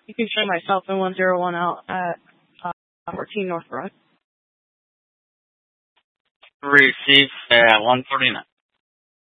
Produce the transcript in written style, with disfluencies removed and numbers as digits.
You can show myself in 101 out at 14 North Road. Receive 149.